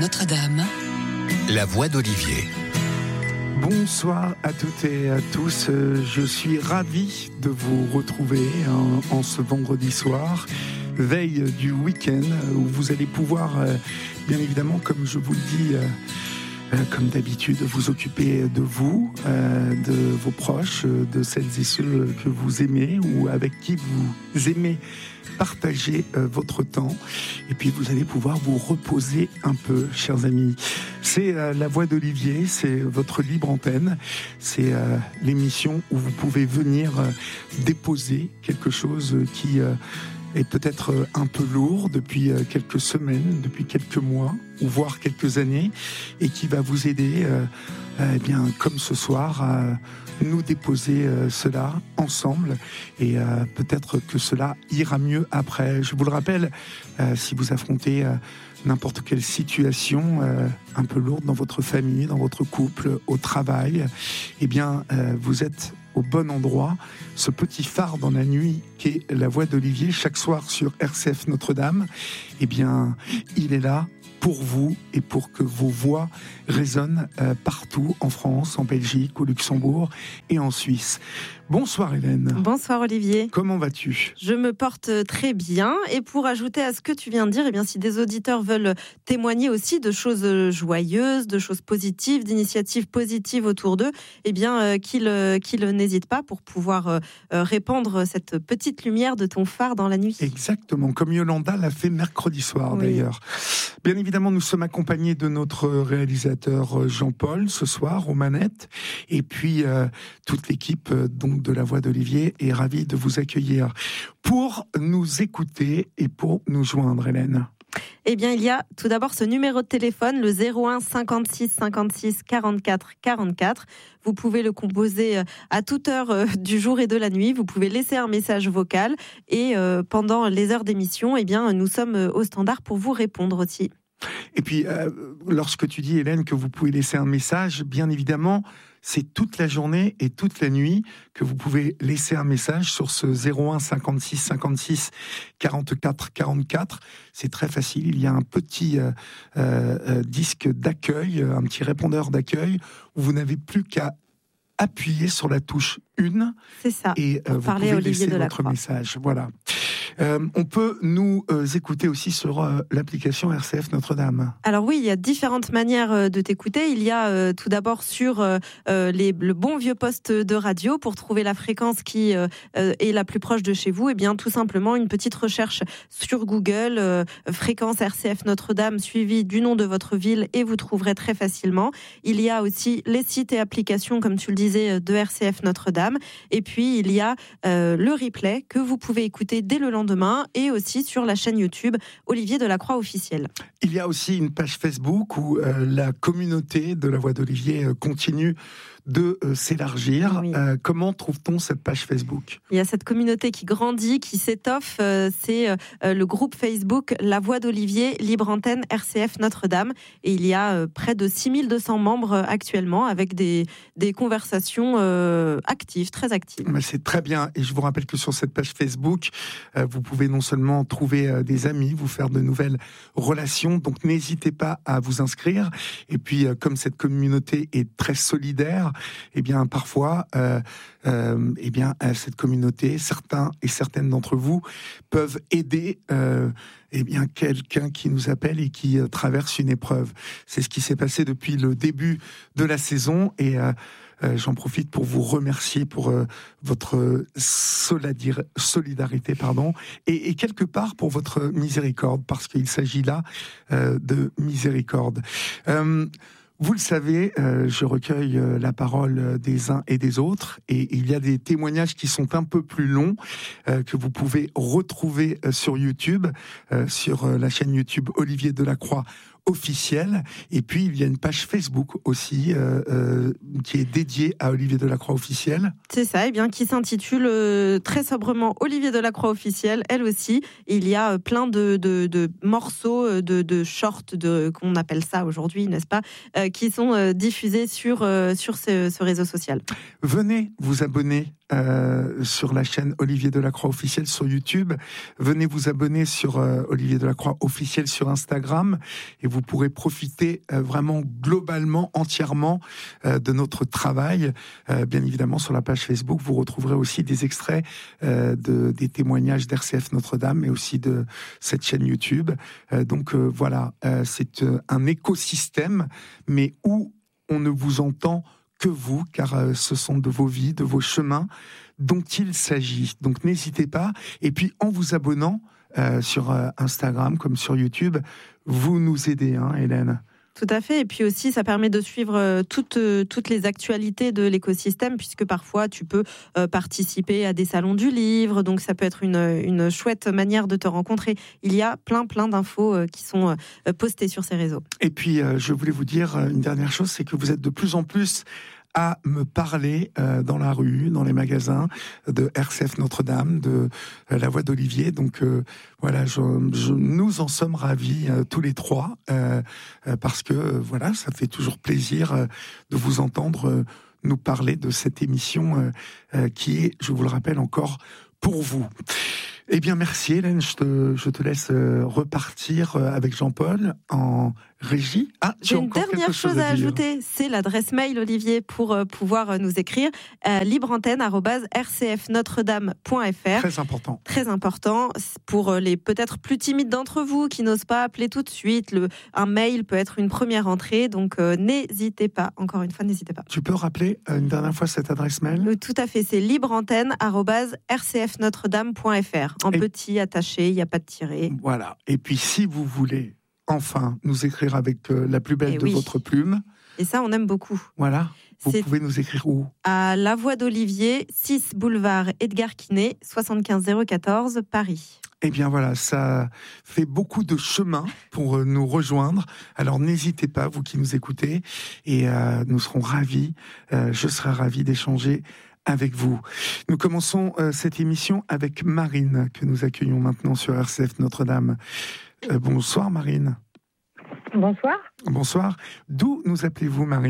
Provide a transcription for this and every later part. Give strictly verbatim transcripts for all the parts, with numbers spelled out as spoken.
Notre-Dame, la voix d'Olivier. Bonsoir à toutes et à tous, je suis ravi de vous retrouver en, en ce vendredi soir, veille du week-end, où vous allez pouvoir, bien évidemment, comme je vous le dis, comme d'habitude, vous occuper de vous, de vos proches, de celles et ceux que vous aimez ou avec qui vous aimez partager votre temps. Et puis vous allez pouvoir vous reposer un peu, chers amis. C'est euh, la voix d'Olivier, c'est votre libre antenne, c'est euh, l'émission où vous pouvez venir euh, déposer quelque chose qui euh, est peut-être un peu lourd depuis euh, quelques semaines, depuis quelques mois, ou voire quelques années, et qui va vous aider, euh, euh, eh bien, comme ce soir, à nous déposer euh, cela ensemble, et euh, peut-être que cela ira mieux après. Je vous le rappelle, euh, si vous affrontez euh, n'importe quelle situation euh, un peu lourde dans votre famille, dans votre couple, au travail, eh bien, euh, vous êtes au bon endroit. Ce petit phare dans la nuit qu'est la voix d'Olivier, chaque soir sur R C F Notre-Dame, eh bien, il est là pour vous et pour que vos voix résonnent euh, partout en France, en Belgique, au Luxembourg et en Suisse. Bonsoir Hélène. Bonsoir Olivier. Comment vas-tu ? Je me porte très bien, et pour ajouter à ce que tu viens de dire, eh bien, si des auditeurs veulent témoigner aussi de choses joyeuses, de choses positives, d'initiatives positives autour d'eux, eh bien euh, qu'ils, euh, qu'ils n'hésitent pas pour pouvoir euh, répandre cette petite lumière de ton phare dans la nuit. Exactement, comme Yolanda l'a fait mercredi soir, oui. D'ailleurs. Bien évidemment, nous sommes accompagnés de notre réalisateur Jean-Paul ce soir aux manettes, et puis euh, toute l'équipe euh, donc de la voix d'Olivier est ravie de vous accueillir pour nous écouter et pour nous joindre, Hélène. Eh bien, il y a tout d'abord ce numéro de téléphone, le zéro un cinquante-six cinquante-six quarante-quatre quarante-quatre. Vous pouvez le composer à toute heure du jour et de la nuit. Vous pouvez laisser un message vocal, et euh, pendant les heures d'émission, eh bien, nous sommes au standard pour vous répondre aussi. Et puis, euh, lorsque tu dis, Hélène, que vous pouvez laisser un message, bien évidemment, c'est toute la journée et toute la nuit que vous pouvez laisser un message sur ce zéro un cinquante-six cinquante-six quarante-quatre quarante-quatre. C'est très facile, il y a un petit euh, euh, disque d'accueil, un petit répondeur d'accueil, où vous n'avez plus qu'à appuyer sur la touche un. C'est ça, et euh, vous pouvez laisser votre message. Voilà. Euh, on peut nous euh, écouter aussi sur euh, l'application R C F Notre-Dame. Alors oui, il y a différentes manières euh, de t'écouter. Il y a euh, tout d'abord sur euh, les, le bon vieux poste de radio pour trouver la fréquence qui euh, est la plus proche de chez vous. Et bien tout simplement une petite recherche sur Google, euh, fréquence R C F Notre-Dame suivie du nom de votre ville, et vous trouverez très facilement. Il y a aussi les sites et applications, comme tu le disais, de R C F Notre-Dame. Et puis il y a euh, le replay que vous pouvez écouter dès le lendemain, demain, et aussi sur la chaîne YouTube Olivier Delacroix officiel. Il y a aussi une page Facebook où euh, la communauté de la voix d'Olivier euh, continue de euh, s'élargir. Oui. Euh, comment trouve-t-on cette page Facebook ? Il y a cette communauté qui grandit, qui s'étoffe. Euh, c'est euh, le groupe Facebook La Voix d'Olivier, Libre Antenne R C F Notre-Dame. Et il y a euh, près de six mille deux cents membres euh, actuellement, avec des, des conversations euh, actives, très actives. Mais c'est très bien. Et je vous rappelle que sur cette page Facebook, euh, vous pouvez non seulement trouver euh, des amis, vous faire de nouvelles relations. Donc n'hésitez pas à vous inscrire. Et puis, euh, comme cette communauté est très solidaire, eh bien, parfois, euh, euh, eh bien, cette communauté, certains et certaines d'entre vous peuvent aider euh, eh bien, quelqu'un qui nous appelle et qui euh, traverse une épreuve. C'est ce qui s'est passé depuis le début de la saison, et euh, euh, j'en profite pour vous remercier pour euh, votre solidarité, solidarité pardon, et, et quelque part pour votre miséricorde, parce qu'il s'agit là euh, de miséricorde. Euh, Vous le savez, euh, je recueille euh, la parole des uns et des autres, et il y a des témoignages qui sont un peu plus longs, euh, que vous pouvez retrouver euh, sur YouTube, euh, sur euh, la chaîne YouTube Olivier Delacroix officiel. Et puis il y a une page Facebook aussi euh, euh, qui est dédiée à Olivier Delacroix officiel. C'est ça, et bien qui s'intitule euh, très sobrement Olivier Delacroix officiel, elle aussi. Il y a plein de, de, de morceaux, de, de shorts, de, qu'on appelle ça aujourd'hui, n'est-ce pas, euh, qui sont euh, diffusés sur, euh, sur ce, ce réseau social. Venez vous abonner euh, sur la chaîne Olivier Delacroix officiel sur YouTube. Venez vous abonner sur euh, Olivier Delacroix officiel sur Instagram et vous pourrez profiter euh, vraiment globalement, entièrement euh, de notre travail. Euh, bien évidemment, sur la page Facebook, vous retrouverez aussi des extraits euh, de, des témoignages d'R C F Notre-Dame, mais aussi de cette chaîne YouTube. Euh, donc euh, voilà, euh, c'est euh, un écosystème, mais où on ne vous entend que vous, car euh, ce sont de vos vies, de vos chemins dont il s'agit. Donc n'hésitez pas. Et puis en vous abonnant euh, sur euh, Instagram comme sur YouTube, vous nous aidez, hein, Hélène. Tout à fait. Et puis aussi, ça permet de suivre toutes, toutes les actualités de l'écosystème, puisque parfois, tu peux participer à des salons du livre. Donc, ça peut être une, une chouette manière de te rencontrer. Il y a plein, plein d'infos qui sont postées sur ces réseaux. Et puis, je voulais vous dire une dernière chose, c'est que vous êtes de plus en plus à me parler euh, dans la rue, dans les magasins de R C F Notre-Dame, de euh, la Voix d'Olivier. Donc euh, voilà, je, je, nous en sommes ravis euh, tous les trois euh, euh, parce que euh, voilà, ça fait toujours plaisir euh, de vous entendre euh, nous parler de cette émission euh, euh, qui est, je vous le rappelle encore, pour vous. Eh bien, merci Hélène, je te, je te laisse euh, repartir euh, avec Jean-Paul en régie. Ah, j'ai une dernière chose à, à ajouter, c'est l'adresse mail, Olivier, pour euh, pouvoir euh, nous écrire, euh, libreantenne arobase r c f notre dame point f r. Très important. Très important, pour les peut-être plus timides d'entre vous qui n'osent pas appeler tout de suite, le, un mail peut être une première entrée, donc euh, n'hésitez pas, encore une fois, n'hésitez pas. Tu peux rappeler euh, une dernière fois cette adresse mail ? euh, Tout à fait, c'est libreantenne arobase r c f notre dame point f r. En Et... petit, attaché, il n'y a pas de tiret. Voilà, et puis si vous voulez enfin nous écrire avec euh, la plus belle Et de oui. votre plume. Et ça, on aime beaucoup. Voilà. Vous C'est pouvez nous écrire où ? À La Voix d'Olivier, six boulevard Edgar Quinet, soixante-quinze zéro quatorze, Paris. Eh bien voilà, ça fait beaucoup de chemin pour nous rejoindre. Alors n'hésitez pas, vous qui nous écoutez, et euh, nous serons ravis, euh, je serai ravi d'échanger avec vous. Nous commençons euh, cette émission avec Marine, que nous accueillons maintenant sur R C F Notre-Dame. Euh, bonsoir Marine. Bonsoir. Bonsoir. D'où nous appelez-vous Marine ?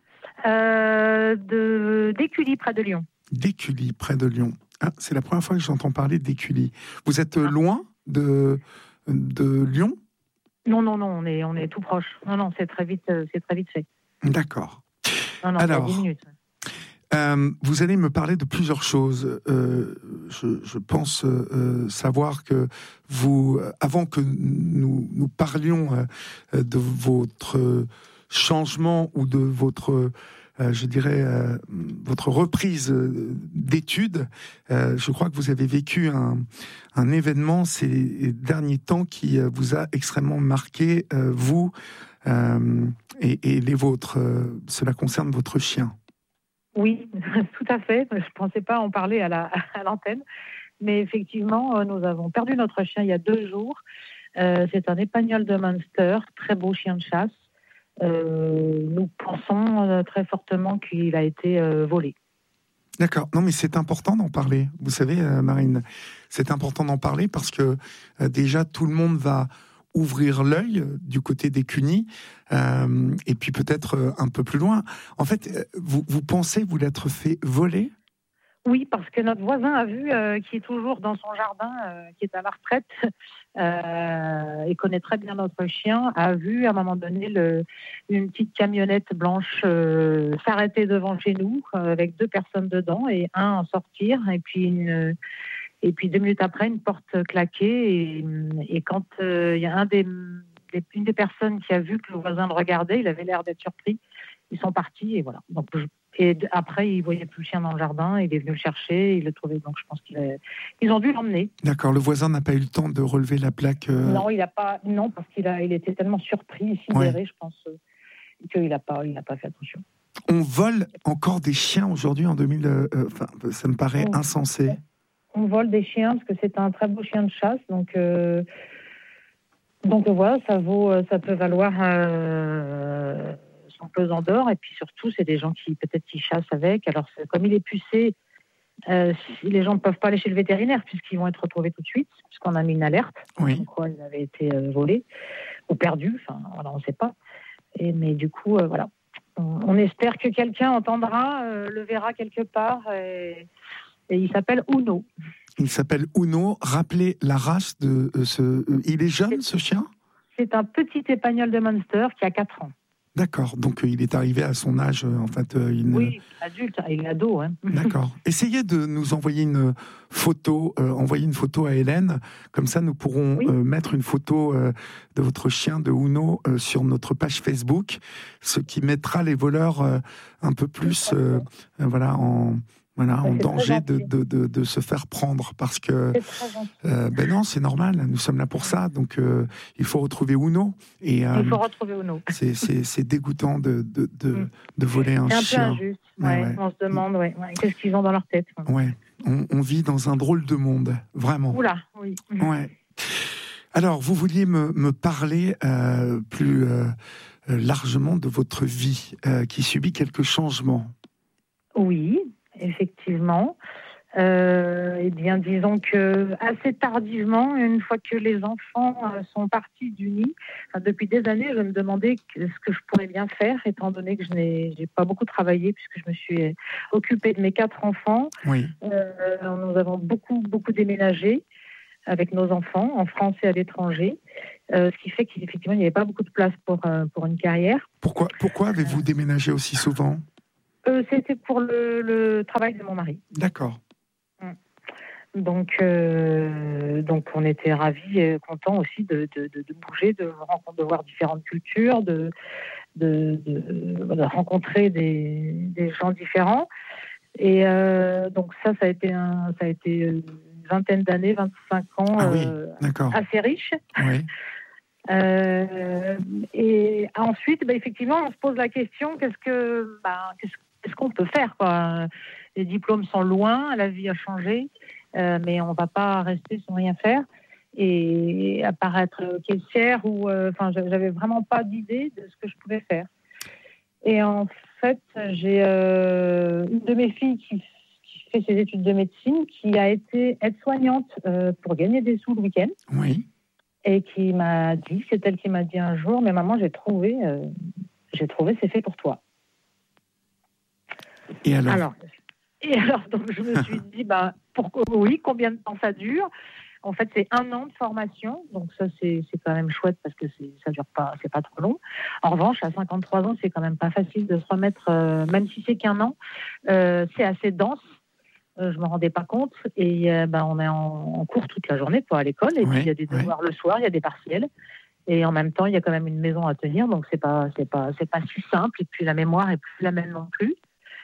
euh, de, d'Écully, près de Lyon. D'Écully, près de Lyon. Ah, c'est la première fois que j'entends parler d'Écully. Vous êtes ah. loin de, de Lyon ? Non, non, non, on est, on est tout proche. Non, non, c'est très vite, c'est très vite fait. D'accord. Non, non, Alors, dix minutes. Euh, vous allez me parler de plusieurs choses. Euh, je, je pense euh, savoir que vous, avant que nous, nous parlions euh, de votre changement ou de votre, euh, je dirais, euh, votre reprise d'études, euh, je crois que vous avez vécu un, un événement ces derniers temps qui vous a extrêmement marqué, euh, vous euh, et, et les vôtres. Cela concerne votre chien. Oui, tout à fait. Je ne pensais pas en parler à, la, à l'antenne. Mais effectivement, nous avons perdu notre chien il y a deux jours. Euh, c'est un Épagneul de Munster, très beau chien de chasse. Euh, nous pensons euh, très fortement qu'il a été euh, volé. D'accord. Non, mais c'est important d'en parler. Vous savez, euh, Marine, c'est important d'en parler parce que euh, déjà, tout le monde va ouvrir l'œil du côté des Cuny, euh, et puis peut-être euh, un peu plus loin. En fait, vous, vous pensez vous l'être fait voler ? Oui, parce que notre voisin a vu, euh, qui est toujours dans son jardin, euh, qui est à la retraite, euh, et connaît très bien notre chien, a vu à un moment donné le, une petite camionnette blanche euh, s'arrêter devant chez nous, euh, avec deux personnes dedans, et un en sortir, et puis une... Et puis deux minutes après, une porte claquée. Et, et quand il euh, y a un des, des, une des personnes qui a vu que le voisin le regardait, il avait l'air d'être surpris. Ils sont partis et voilà. Donc, je, et après, il voyait plus le chien dans le jardin. Il est venu le chercher. Il l'a trouvé. Donc, je pense qu'ils ont dû l'emmener. D'accord. Le voisin n'a pas eu le temps de relever la plaque. Euh... Non, il a pas. Non, parce qu'il a. Il était tellement surpris, sidéré, ouais. je pense, euh, qu'il n'a pas. Il n'a pas fait attention. On vole encore des chiens aujourd'hui en deux mille. Euh, enfin, ça me paraît on, insensé. On vole des chiens parce que c'est un très beau chien de chasse, donc euh, donc voilà, ça vaut, ça peut valoir euh, son pesant d'or. Et puis surtout, c'est des gens qui peut-être qui chassent avec. Alors comme il est pucé, euh, les gens ne peuvent pas aller chez le vétérinaire puisqu'ils vont être retrouvés tout de suite, puisqu'on a mis une alerte, oui. comme quoi il avait été euh, volé ou perdu. Enfin voilà, on ne sait pas. Et mais du coup, euh, voilà. on espère que quelqu'un entendra, euh, le verra quelque part. Et, et il s'appelle Uno. Il s'appelle Uno. Rappelez la race de euh, ce. Euh, il est jeune, ce chien ? C'est un petit épagnol de Munster qui a quatre ans. D'accord, donc euh, il est arrivé à son âge, euh, en fait. Euh, il oui, ne... adulte, il est ado. Hein. D'accord. Essayez de nous envoyer une photo, euh, envoyer une photo à Hélène, comme ça nous pourrons oui. euh, mettre une photo euh, de votre chien de Uno euh, sur notre page Facebook, ce qui mettra les voleurs euh, un peu plus, euh, euh, voilà, en... Voilà, en danger de, de, de, de se faire prendre parce que euh, ben non, c'est normal, nous sommes là pour ça, donc euh, il faut retrouver Uno. Et, euh, il faut retrouver Uno. C'est, c'est, c'est dégoûtant de, de, de, mm. de voler un c'est un chien. C'est un peu injuste, ouais, ouais. On se demande ouais, ouais, qu'est-ce qu'ils ont dans leur tête. Ouais. On, on vit dans un drôle de monde, vraiment. Oula, oui. Ouais. Alors, vous vouliez me, me parler euh, plus euh, largement de votre vie euh, qui subit quelques changements. Oui. Effectivement. Euh, eh bien, disons que assez tardivement, une fois que les enfants euh, sont partis du nid, enfin, depuis des années, je me demandais ce que je pourrais bien faire, étant donné que je n'ai j'ai pas beaucoup travaillé, puisque je me suis occupée de mes quatre enfants. Oui. Euh, nous avons beaucoup, beaucoup déménagé avec nos enfants, en France et à l'étranger, euh, ce qui fait qu'effectivement, il n'y avait pas beaucoup de place pour, euh, pour une carrière. Pourquoi, pourquoi avez-vous déménagé aussi souvent ? Euh, c'était pour le, le travail de mon mari. D'accord. Donc, euh, donc on était ravis et contents aussi de, de, de, de bouger, de, de voir différentes cultures, de, de, de, de rencontrer des, des gens différents. Et euh, donc ça, ça a été, un, ça a été une vingtaine d'années, vingt-cinq ans, ah oui, euh, d'accord. assez riche. Oui. Euh, et ensuite, bah, effectivement, on se pose la question, qu'est-ce que, bah, qu'est-ce Qu'est-ce qu'on peut faire, quoi ? Les diplômes sont loin, la vie a changé, euh, mais on ne va pas rester sans rien faire. Et à part être caissière, ou, euh, j'avais vraiment pas d'idée de ce que je pouvais faire. Et en fait, j'ai euh, une de mes filles qui, qui fait ses études de médecine, qui a été aide-soignante euh, pour gagner des sous le week-end. Oui. Et qui m'a dit, c'est elle qui m'a dit un jour, mais maman, j'ai trouvé, euh, j'ai trouvé, c'est fait pour toi. Et alors, alors Et alors, donc, je me suis dit, bah, pourquoi, oui, combien de temps ça dure ? En fait, c'est un an de formation, donc ça, c'est, c'est quand même chouette parce que c'est, ça dure pas, c'est pas trop long. En revanche, à cinquante-trois ans, c'est quand même pas facile de se remettre, euh, même si c'est qu'un an, euh, c'est assez dense. Euh, je me rendais pas compte, et euh, ben, on est en, en cours toute la journée pour à l'école, et oui, puis il y a des devoirs oui. le soir, il y a des partiels. Et en même temps, il y a quand même une maison à tenir, donc c'est pas, c'est pas, c'est pas si simple. Et puis la mémoire est plus la même non plus.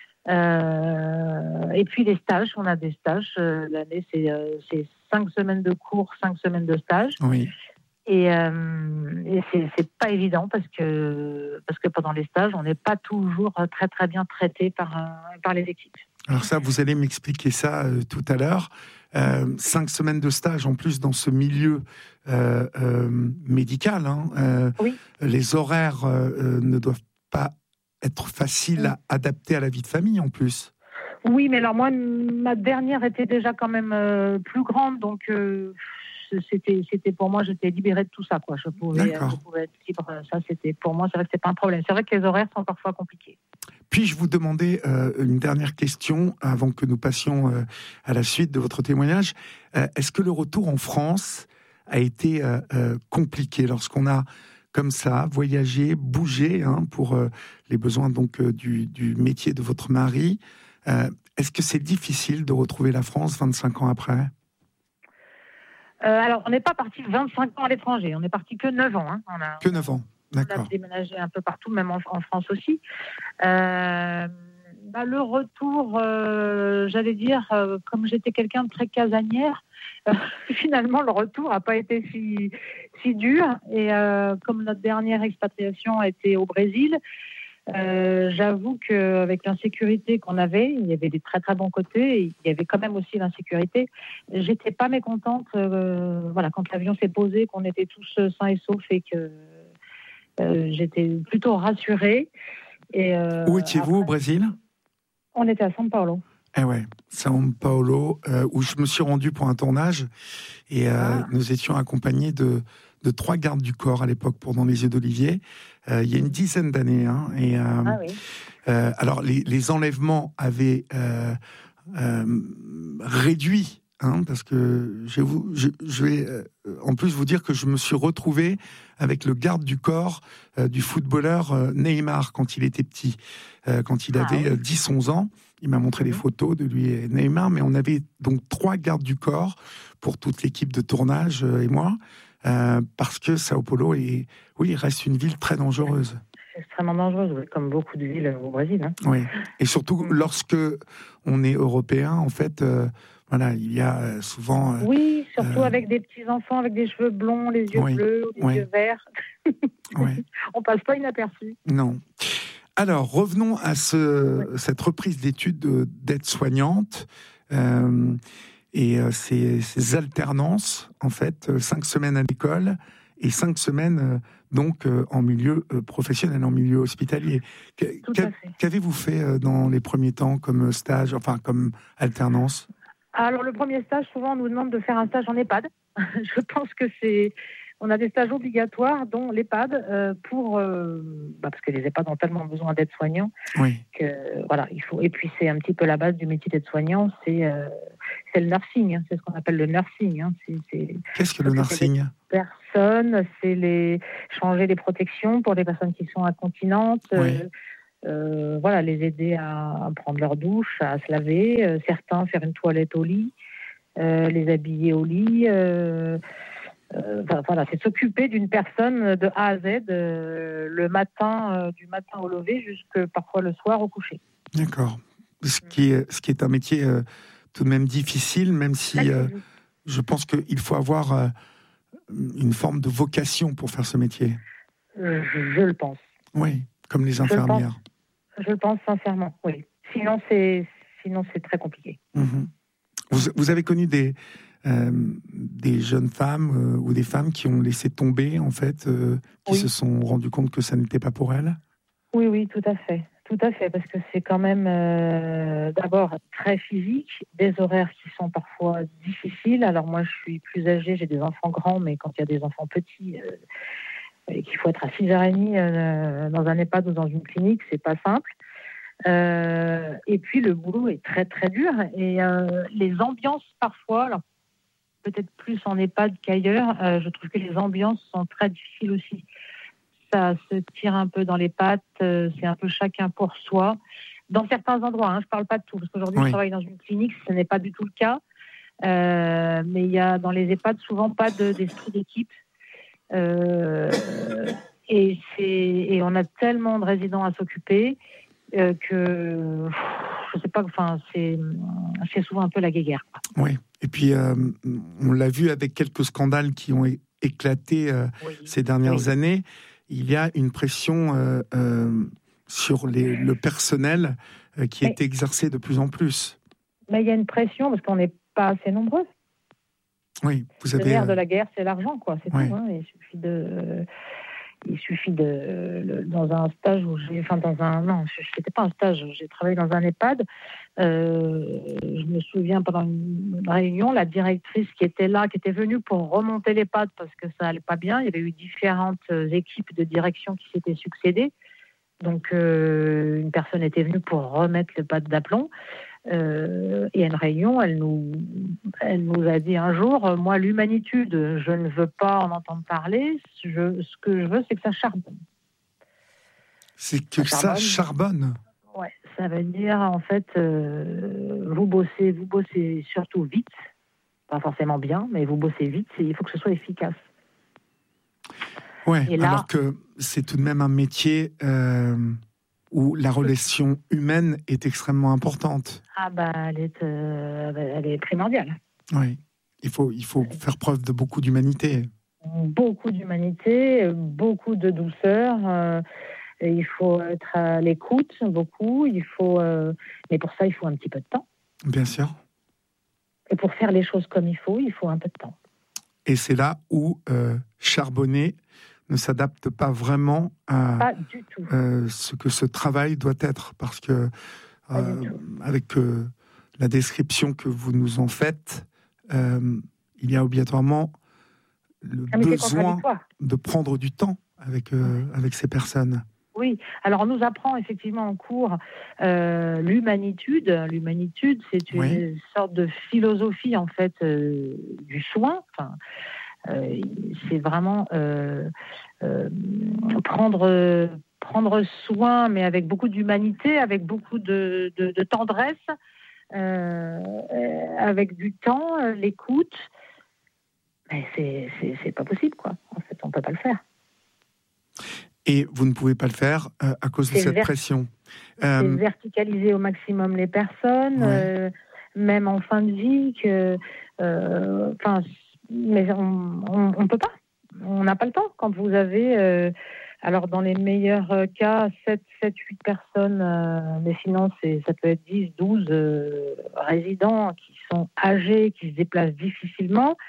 Euh, et puis les stages, on a des stages. Euh, l'année, c'est, euh, c'est cinq semaines de cours, cinq semaines de stage. Oui. Et, euh, et c'est, c'est pas évident parce que parce que pendant les stages, on n'est pas toujours très très bien traité par euh, par les équipes. Alors ça, vous allez m'expliquer ça euh, tout à l'heure. Euh, cinq semaines de stage en plus dans ce milieu euh, euh, médical. Hein, euh, oui. Les horaires euh, ne doivent pas être faciles à adapter à la vie de famille en plus. Oui, mais alors moi, ma dernière était déjà quand même euh, plus grande, donc euh, c'était, c'était pour moi, j'étais libérée de tout ça, quoi. Je pouvais, je pouvais être libre. Ça, c'était pour moi, c'est vrai que c'est pas un problème. C'est vrai que les horaires sont parfois compliqués. Puis-je vous demander euh, une dernière question avant que nous passions euh, à la suite de votre témoignage. Euh, est-ce que le retour en France a été euh, euh, compliqué lorsqu'on a comme ça voyagé, bougé hein, pour euh, les besoins donc euh, du, du métier de votre mari? Euh, est-ce que c'est difficile de retrouver la France vingt-cinq ans après? euh, Alors, on n'est pas parti vingt-cinq ans à l'étranger. On n'est parti que neuf ans. Hein. On a, que neuf ans, d'accord. On a déménagé un peu partout, même en, en France aussi. Euh, bah, le retour, euh, j'allais dire, euh, comme j'étais quelqu'un de très casanière, euh, finalement, le retour n'a pas été si, si dur. Et euh, comme notre dernière expatriation a été au Brésil, Euh, j'avoue qu'avec l'insécurité qu'on avait, il y avait des très très bons côtés, et il y avait quand même aussi l'insécurité. J'étais pas mécontente, euh, voilà, quand l'avion s'est posé, qu'on était tous sains et saufs, et que euh, j'étais plutôt rassurée. Et, euh, où étiez-vous après, au Brésil? On était à São Paulo. Eh ouais, São Paulo, euh, où je me suis rendu pour un tournage, et euh, ah. nous étions accompagnés de de trois gardes du corps à l'époque pour Dans les yeux d'Olivier, euh, il y a une dizaine d'années. Hein, et, euh, Ah oui. euh, alors, les, les enlèvements avaient euh, euh, réduit, hein, parce que je, vous, je, je vais euh, en plus vous dire que je me suis retrouvé avec le garde du corps euh, du footballeur euh, Neymar quand il était petit, euh, quand il Ah avait oui. euh, dix onze ans. Il m'a montré Mhm. les photos de lui et Neymar, mais on avait donc trois gardes du corps pour toute l'équipe de tournage euh, et moi, euh, parce que Sao Paulo est, oui, reste une ville très dangereuse. C'est extrêmement dangereux, oui, comme beaucoup de villes au Brésil. Hein. Oui, et surtout Mhm. lorsque on est européen, en fait, euh, voilà, il y a euh, souvent. Euh, Oui, surtout euh, avec des petits enfants avec des cheveux blonds, les yeux oui, bleus, les oui. yeux verts. ouais, On passe pas inaperçu. non. Alors, revenons à ce, Oui. cette reprise d'études de- d'aide-soignante euh, et euh, ces, ces alternances, en fait, euh, cinq semaines à l'école et cinq semaines euh, donc euh, en milieu euh, professionnel, en milieu hospitalier. Qu- Tout qu'a- à fait. Qu'avez-vous fait euh, dans les premiers temps comme stage, enfin comme alternance? Alors, le premier stage, souvent, on nous demande de faire un stage en EHPAD. Je pense que c'est... On a des stages obligatoires, dont l'EHPAD, euh, pour... euh, bah, parce que les EHPAD ont tellement besoin d'aides-soignants Oui, que, voilà, il faut... Et puis, c'est un petit peu la base du métier d'aide-soignant, c'est, euh, c'est le nursing, hein. C'est ce qu'on appelle le nursing. Hein. C'est, c'est... qu'est-ce que le s'occuper des nursing? personnes, c'est les... changer les protections pour les personnes qui sont incontinentes, Oui. euh, euh, voilà, les aider à, à prendre leur douche, à se laver, euh, certains faire une toilette au lit, euh, les habiller au lit. Euh, euh, enfin, voilà, c'est s'occuper d'une personne de A à Z, euh, le matin, euh, du matin au lever, jusque parfois le soir au coucher. D'accord. Ce qui est, ce qui est un métier euh, tout de même difficile, même si euh, je pense qu'il faut avoir euh, une forme de vocation pour faire ce métier. Euh, je, je le pense. Oui, comme les Je le pense. infirmières. Je le pense sincèrement, oui. Sinon, c'est, sinon, c'est très compliqué. Mhm. Vous, vous avez connu des, euh, des jeunes femmes euh, ou des femmes qui ont laissé tomber, en fait, euh, qui Oui. se sont rendues compte que ça n'était pas pour elles? Oui, oui, tout à fait. Tout à fait, parce que c'est quand même euh, d'abord très physique, des horaires qui sont parfois difficiles. Alors moi, je suis plus âgée, j'ai des enfants grands, mais quand il y a des enfants petits, euh, et qu'il faut être à six heures trente euh, dans un EHPAD ou dans une clinique, c'est pas simple. Euh, et puis le boulot est très très dur et euh, les ambiances parfois, alors peut-être plus en EHPAD qu'ailleurs, euh, je trouve que les ambiances sont très difficiles aussi. Ça se tire un peu dans les pattes, euh, c'est un peu chacun pour soi. Dans certains endroits, hein, je ne parle pas de tout, parce qu'aujourd'hui Oui. je travaille dans une clinique, ce n'est pas du tout le cas. Euh, mais il y a dans les EHPAD souvent pas de, d'esprit d'équipe. Euh, et, c'est, et on a tellement de résidents à s'occuper euh, que je sais pas, enfin, c'est, c'est souvent un peu la guéguerre. Oui, et puis euh, on l'a vu avec quelques scandales qui ont é- éclaté euh, Oui. ces dernières Oui. années. Il y a une pression euh, euh, sur les, le personnel euh, qui Mais- est exercée de plus en plus. Mais il y a une pression parce qu'on n'est pas assez nombreux. Oui, vous Le avez... nerf euh, de la guerre, c'est l'argent, quoi. C'est Ouais. tout. Hein. Il suffit de, euh, il suffit de, le- dans un stage où j'ai, enfin dans un, non, c'était pas un stage. J'ai travaillé dans un EHPAD. Euh, je me souviens pendant une réunion, la directrice qui était là, qui était venue pour remonter l'EHPAD parce que ça allait pas bien. Il y avait eu différentes équipes de direction qui s'étaient succédées. Donc euh, une personne était venue pour remettre l'EHPAD d'aplomb. Euh, et à une réunion, elle nous, elle nous a dit un jour, moi, l'humanitude, je ne veux pas en entendre parler. Je, ce que je veux, c'est que ça charbonne. C'est que Ça ça charbonne. charbonne. Ouais, ça veut dire, en fait, euh, vous bossez, vous bossez surtout vite, pas forcément bien, mais vous bossez vite. Il faut que ce soit efficace. Ouais, Et là- alors que c'est tout de même un métier euh, où la relation humaine est extrêmement importante. Ah bah, elle est, euh, elle est primordiale. Oui, il faut, il faut faire preuve de beaucoup d'humanité. Beaucoup d'humanité, beaucoup de douceur. Euh, et il faut être à l'écoute, beaucoup. Il faut, euh, mais pour ça, il faut un petit peu de temps. Bien sûr. Et pour faire les choses comme il faut, il faut un peu de temps. Et c'est là où euh, charbonner ne s'adapte pas vraiment à Pas du tout. euh, ce que ce travail doit être. Parce que, Pas du euh, tout. avec euh, la description que vous nous en faites, euh, il y a obligatoirement le Ah, mais c'est besoin contradictoire. de prendre du temps avec, euh, avec ces personnes. Oui, alors on nous apprend effectivement en cours euh, l'humanitude. L'humanitude, c'est une Oui. sorte de philosophie en fait euh, du soin. Enfin, euh, c'est vraiment euh, euh, prendre prendre soin, mais avec beaucoup d'humanité, avec beaucoup de, de, de tendresse, euh, avec du temps, euh, l'écoute. Mais c'est, c'est c'est pas possible, quoi. En fait, on peut pas le faire. Et vous ne pouvez pas le faire euh, à cause de C'est cette ver- pression. C'est Euh, verticaliser au maximum les personnes, Ouais. euh, même en fin de vie. Que, euh, enfin, mais on, on, on peut pas. On n'a pas le temps. Quand vous avez, euh, alors dans les meilleurs cas, sept, huit personnes, euh, mais sinon c'est, ça peut être dix, douze euh, résidents qui sont âgés, qui se déplacent difficilement.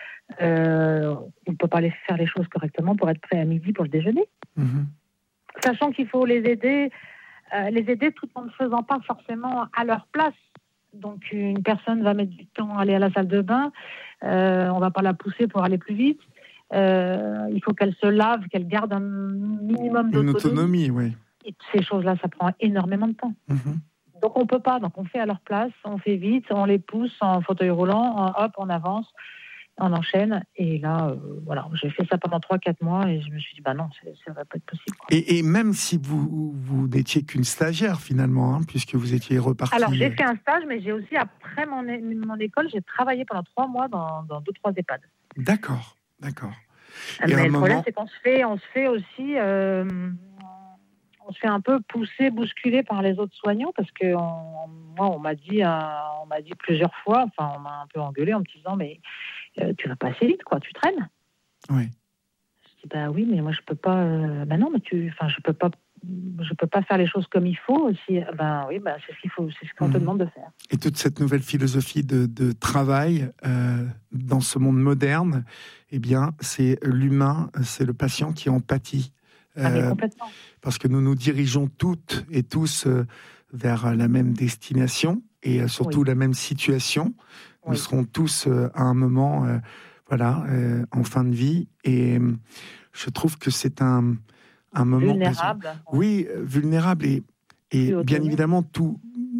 Euh, on ne peut pas les faire les choses correctement pour être prêt à midi pour le déjeuner. mhm. Sachant qu'il faut les aider, euh, les aider tout en ne faisant pas forcément à leur place. Donc une personne va mettre du temps à aller à la salle de bain, euh, on ne va pas la pousser pour aller plus vite. Euh, il faut qu'elle se lave, qu'elle garde un minimum Une d'autonomie. autonomie, oui. Et ces choses-là, ça prend énormément de temps. Mhm. Donc on ne peut pas, donc on fait à leur place, on fait vite, on les pousse en fauteuil roulant, en, hop, on avance. On enchaîne, et là, euh, voilà, j'ai fait ça pendant trois quatre mois, et je me suis dit, bah non, c'est, ça va pas être possible. Quoi. Et, et même si vous, vous n'étiez qu'une stagiaire, finalement, hein, puisque vous étiez reparti... Alors, j'ai fait un stage, mais j'ai aussi, après mon, é- mon école, j'ai travaillé pendant trois mois dans, dans deux, trois EHPAD. D'accord, d'accord. Mais Et à un le problème, moment... c'est qu'on se fait, on se fait aussi, euh, on se fait un peu pousser, bousculer par les autres soignants, parce que on- moi, on m'a dit, euh, on m'a dit plusieurs fois, enfin, on m'a un peu engueulé en me disant, mais euh, tu vas pas assez vite, quoi, tu traînes. Oui. Je dis, bah oui, mais moi je peux pas. Euh, bah non, mais tu, enfin, je peux pas, je peux pas faire les choses comme il faut aussi. Ben oui, bah c'est ce qu'il faut, c'est ce qu'on Mhm. te demande de faire. Et toute cette nouvelle philosophie de, de travail euh, dans ce monde moderne, eh bien, c'est l'humain, c'est le patient qui en pâtit. Ah mais Euh, complètement. parce que nous nous dirigeons toutes et tous euh, vers la même destination et euh, surtout Oui. la même situation. Nous Oui. serons tous euh, à un moment, euh, voilà, euh, en fin de vie. Et euh, je trouve que c'est un, un moment... Vulnérable. Oui, euh, vulnérable. Et, et Plus bien autonome. évidemment, tout,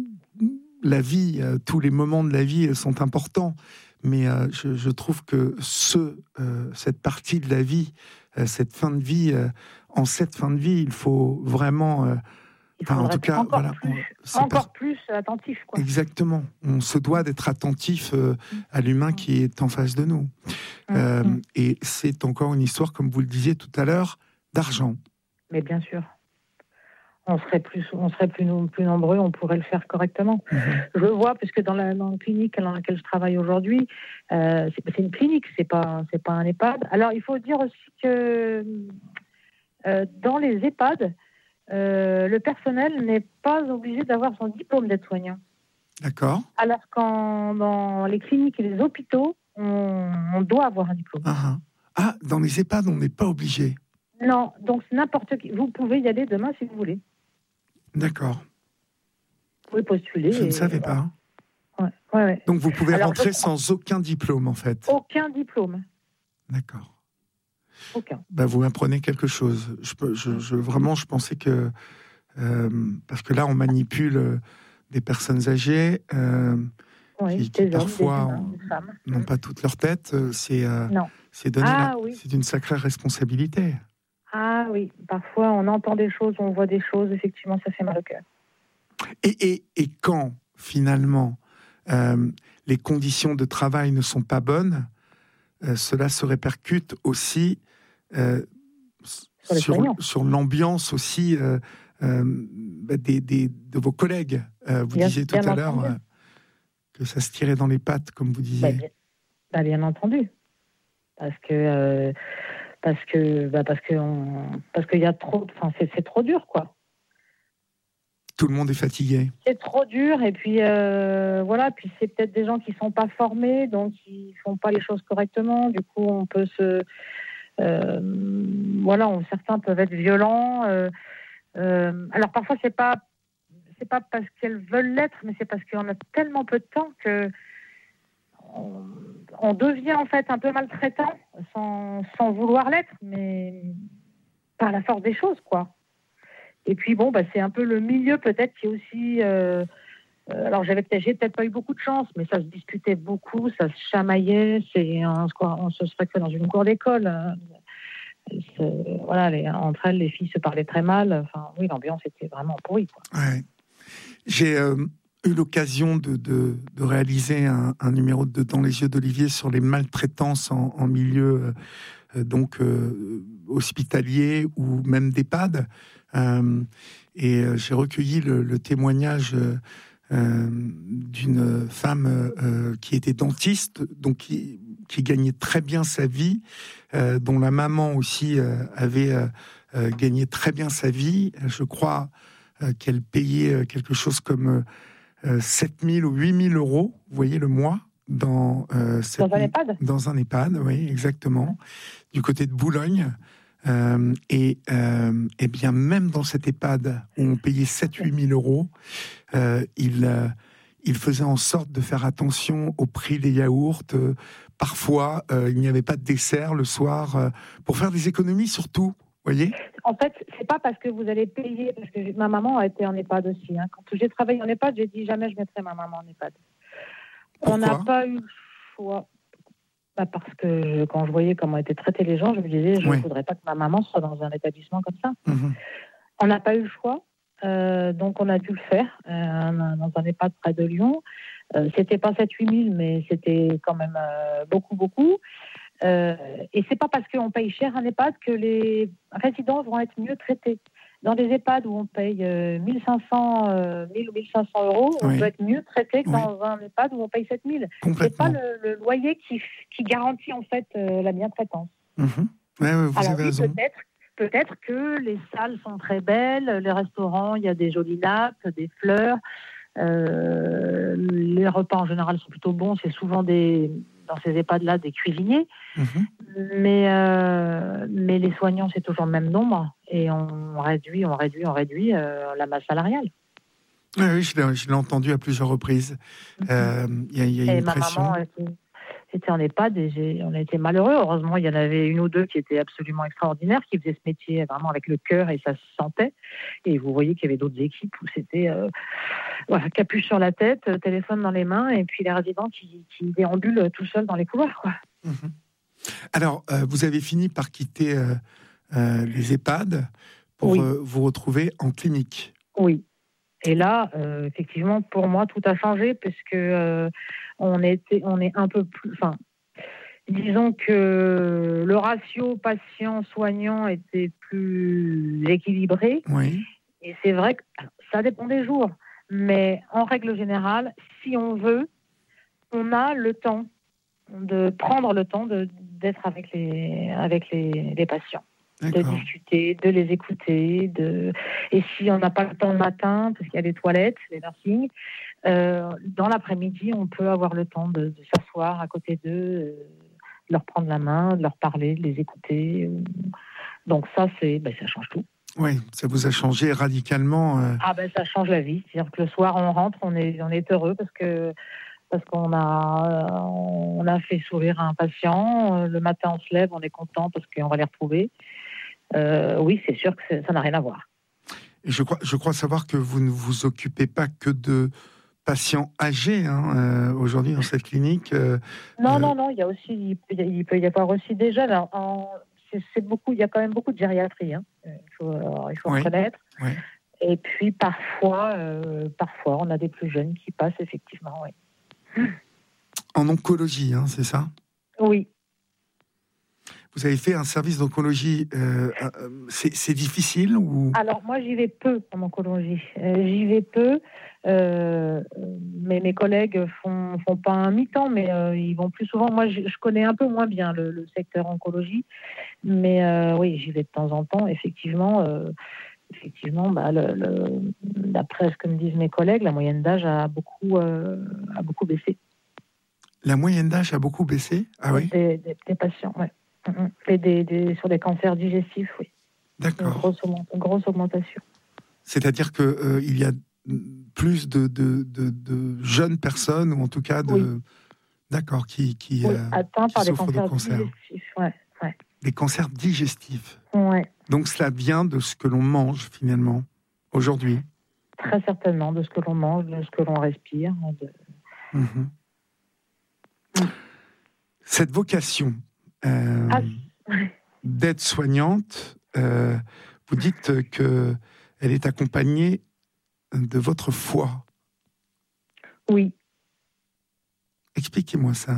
la vie, euh, tous les moments de la vie euh, sont importants. Mais euh, je, je trouve que ce, euh, cette partie de la vie, euh, cette fin de vie, euh, en cette fin de vie, il faut vraiment... euh, Il Enfin, en faudrait tout cas, être encore voilà, on- plus, c'est encore pas- plus attentif, quoi. Exactement. On se doit d'être attentif euh, à l'humain qui est en face de nous. Hum, Euh, hum. et c'est encore une histoire, comme vous le disiez tout à l'heure, d'argent. Mais bien sûr. On serait plus, on serait plus, no- plus nombreux, on pourrait le faire correctement. Mhm. Je vois, puisque dans la, dans la clinique dans laquelle je travaille aujourd'hui, euh, c'est, c'est une clinique, c'est pas, c'est pas un EHPAD. Alors, il faut dire aussi que euh, dans les EHPAD, euh, le personnel n'est pas obligé d'avoir son diplôme d'aide-soignant. D'accord. Alors qu'en dans les cliniques et les hôpitaux, on, on doit avoir un diplôme. Ah, ah. Ah, dans les EHPAD, on n'est pas obligé. Non, donc n'importe qui. Vous pouvez y aller demain si vous voulez. D'accord. Vous pouvez postuler. Je ne et savais voilà. pas. Ouais, ouais, ouais. Donc vous pouvez Alors, rentrer je- sans aucun diplôme, en fait. Aucun diplôme. D'accord. Aucun. Bah, vous m'apprenez quelque chose. Je, peux- je, je- vraiment, je pensais que... euh, parce que là, on manipule euh, des personnes âgées euh, Oui, qui, qui des hommes, parfois des humains, des femmes. n'ont pas toute leur tête. euh, C'est euh, Non. c'est donner Ah la- oui. c'est une sacrée responsabilité. Ah oui, parfois on entend des choses, on voit des choses, effectivement, ça fait mal au cœur. Et, et, et quand, finalement, euh, les conditions de travail ne sont pas bonnes, euh, cela se répercute aussi euh, Sur les sur, soignants. sur l'ambiance aussi euh, euh, bah, des, des- de vos collègues. Euh, vous Bien- disiez tout bien à l'heure entendu. euh, que ça se tirait dans les pattes, comme vous Bah, disiez. bien, bah, bien entendu. Parce que euh, parce que bah, parce que on- parce qu'il y a trop, enfin c'est, c'est trop dur, quoi. Tout le monde est fatigué. C'est trop dur, et puis euh, voilà, puis c'est peut-être des gens qui sont pas formés, donc ils font pas les choses correctement. Du coup, on peut se euh, voilà, on- certains peuvent être violents. euh, euh, alors parfois c'est pas c'est pas parce qu'elles veulent l'être, mais c'est parce qu'on a tellement peu de temps que on, on devient en fait un peu maltraitant sans, sans vouloir l'être, mais par la force des choses, quoi. Et puis bon, bah, c'est un peu le milieu peut-être qui est aussi... Euh, euh, alors j'avais peut-être, j'ai peut-être pas eu beaucoup de chance, mais ça se discutait beaucoup, ça se chamaillait, c'est, on, on se serait fait dans une cour d'école. Hein. C'est, voilà, les, entre elles, les filles se parlaient très mal. Enfin, oui, l'ambiance était vraiment pourrie, quoi. Ouais. J'ai euh, eu l'occasion de, de, de réaliser un, un numéro de Dans les yeux d'Olivier sur les maltraitances en, en milieu euh, donc euh, hospitalier ou même d'EHPAD. Euh, et euh, j'ai recueilli le, le témoignage euh, euh, d'une femme euh, qui était dentiste, donc qui, qui gagnait très bien sa vie, euh, dont la maman aussi euh, avait euh, euh, gagné très bien sa vie. Je crois euh, qu'elle payait quelque chose comme euh, sept mille ou huit mille euros, vous voyez, le mois, dans, euh, dans un EHPAD. Dans un EHPAD, oui, exactement, du côté de Boulogne. Euh, et, euh, et bien même dans cet EHPAD où on payait sept à huit mille euros, euh, il, euh, il faisait en sorte de faire attention au prix des yaourts. Euh, parfois, euh, il n'y avait pas de dessert le soir, euh, pour faire des économies surtout, voyez. En fait, c'est pas parce que vous allez payer, parce que ma maman a été en EHPAD aussi. Hein. Quand j'ai travaillé en EHPAD, j'ai dit jamais je mettrai ma maman en EHPAD. Pourquoi ? On n'a pas eu le choix. Bah parce que quand je voyais comment étaient traités les gens, je me disais, je ne oui. voudrais pas que ma maman soit dans un établissement comme ça. Mmh. On n'a pas eu le choix, euh, donc on a dû le faire euh, dans un EHPAD près de Lyon. Euh, c'était pas sept à huit mille, mais c'était quand même euh, beaucoup, beaucoup. Euh, et c'est pas parce qu'on paye cher un EHPAD que les résidents vont être mieux traités. Dans des EHPAD où on paye euh, mille cinq cents, euh, mille ou mille cinq cents euros, on oui. peut être mieux traité que oui. dans un EHPAD où on paye sept mille. C'est pas le, le loyer qui, qui garantit en fait euh, la bientraitance. Mmh. Ouais, ouais, vous Alors avez oui, raison. Peut-être, peut-être que les salles sont très belles, les restaurants, il y a des jolies nappes, des fleurs. Euh, les repas en général sont plutôt bons. C'est souvent des dans ces EHPAD-là des cuisiniers. Mmh. Mais, euh, mais les soignants, c'est toujours le même nombre. Et on réduit, on réduit, on réduit euh, la masse salariale. Oui, oui, je l'ai, je l'ai entendu à plusieurs reprises. Il mmh. euh, y a, y a et une ma pression. Maman était, était en EHPAD et j'ai, on a été malheureux. Heureusement, il y en avait une ou deux qui étaient absolument extraordinaires, qui faisaient ce métier vraiment avec le cœur et ça se sentait. Et vous voyez qu'il y avait d'autres équipes où c'était euh, voilà, capuche sur la tête, téléphone dans les mains, et puis les résidents qui, qui déambulent tout seuls dans les couloirs, quoi. Mmh. Alors, euh, vous avez fini par quitter euh, euh, les EHPAD pour oui. euh, vous retrouver en clinique. Oui. Et là, euh, effectivement, pour moi, tout a changé parce que euh, on était, on est un peu plus. Enfin, disons que le ratio patient-soignant était plus équilibré. Oui. Et c'est vrai que ça dépend des jours, mais en règle générale, si on veut, on a le temps de prendre le temps de, d'être avec les, avec les, les patients. D'accord. De discuter, de les écouter. De... Et si on n'a pas le temps le matin, parce qu'il y a les toilettes, les nursing, euh, dans l'après-midi, on peut avoir le temps de, de s'asseoir à côté d'eux, euh, de leur prendre la main, de leur parler, de les écouter. Donc ça, c'est, ben, ça change tout. Oui, ça vous a changé radicalement. Euh... Ah ben ça change la vie. C'est-à-dire que le soir, on rentre, on est, on est heureux parce que parce qu'on a, on a fait sourire un patient. Le matin, on se lève, on est content parce qu'on va les retrouver. Euh, oui, c'est sûr que ça n'a rien à voir. Et je crois, je crois savoir que vous ne vous occupez pas que de patients âgés hein, euh, aujourd'hui dans cette clinique. Euh, non, euh... non, non. Il y a aussi, il peut, il peut y avoir aussi des jeunes. En, en, c'est, c'est beaucoup. Il y a quand même beaucoup de gériatrie. Hein. Il faut, alors, il faut oui. reconnaître. Oui. Et puis parfois, euh, parfois, on a des plus jeunes qui passent effectivement. Oui. En oncologie, hein, c'est ça ? Oui. Vous avez fait un service d'oncologie, euh, c'est, c'est difficile ou... Alors moi j'y vais peu en oncologie, euh, j'y vais peu, euh, mais mes collègues font, font pas un mi-temps, mais euh, ils vont plus souvent. Moi je, je connais un peu moins bien le, le secteur oncologie, mais euh, oui j'y vais de temps en temps, effectivement. Euh, effectivement, bah, le, le, d'après ce que me disent mes collègues, la moyenne d'âge a beaucoup, euh, a beaucoup baissé. La moyenne d'âge a beaucoup baissé ? Ah oui. Des, des, des patients, oui. Et des, des, sur des cancers digestifs, oui. D'accord. Une grosse, une grosse augmentation. C'est-à-dire qu'il euh, y a plus de, de, de, de jeunes personnes, ou en tout cas de, oui. D'accord, qui, qui, oui, euh, atteint qui par des souffre de cancers cancer. digestifs. Ouais, ouais. Des cancers digestifs. Ouais. Donc cela vient de ce que l'on mange finalement aujourd'hui. Très certainement, de ce que l'on mange, de ce que l'on respire. De... Mmh. Mmh. Cette vocation euh, ah, d'aide-soignante, euh, vous dites qu'elle est accompagnée de votre foi. Oui. Expliquez-moi ça.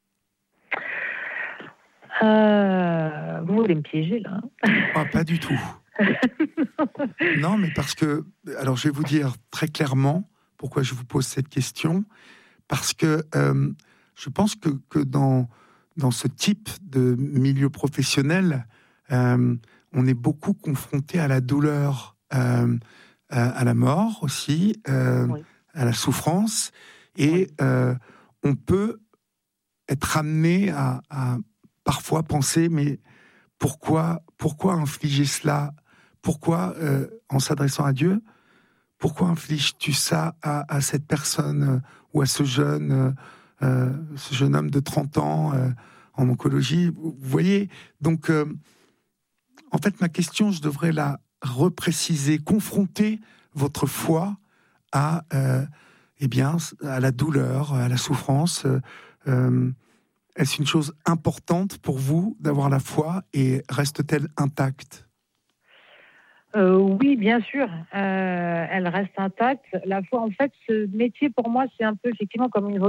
Euh, vous voulez me piéger, là? Ah, pas du tout. Non, mais parce que... Alors, je vais vous dire très clairement pourquoi je vous pose cette question. Parce que euh, je pense que, que dans, dans ce type de milieu professionnel, euh, on est beaucoup confronté à la douleur, euh, à, à la mort aussi, euh, oui. à la souffrance. Et oui. euh, on peut être amené à, à parfois penser, mais pourquoi, pourquoi infliger cela? Pourquoi, euh, en s'adressant à Dieu, pourquoi infliges-tu ça à, à cette personne euh, ou à ce jeune, euh, ce jeune homme de trente ans euh, en oncologie? Vous voyez, donc, euh, en fait, ma question, je devrais la repréciser, confronter votre foi à, euh, eh bien, à la douleur, à la souffrance. Euh, est-ce une chose importante pour vous d'avoir la foi et reste-t-elle intacte? Euh, oui, bien sûr, euh, elle reste intacte. La foi, en fait, ce métier, pour moi, c'est un peu effectivement comme une